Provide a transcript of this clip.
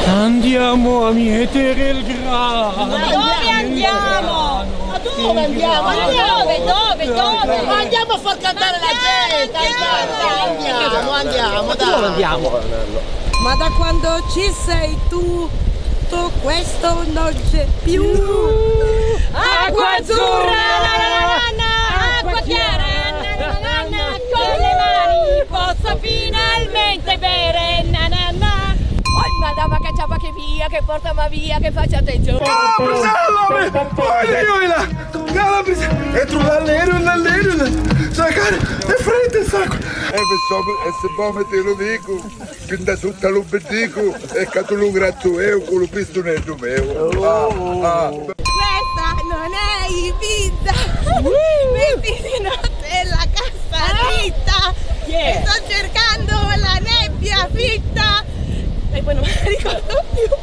Andiamo a mietere il grano. Ma dove andiamo? Ma dove andiamo? Dove? Ma andiamo a far cantare la gente! Andiamo, dai! Dove andiamo? Ma da quando ci sei tu, tutto questo non c'è più. Acqua azzurra, acqua chiara, con le mani posso finalmente bere, Oh madama che ciapa che via, che porta ma via, che faccia attenzione. Entro nell'aereo, sacare, è freddo il sacco. E se vuoi mettere lo dico, pinda sotto l'obbedico, e che tu lo gratto con lo pistonetto mio. Questa non è Ibiza. Vestiti di notte la cassa dritta. E sto cercando la nebbia fitta. E poi non me la ricordo più.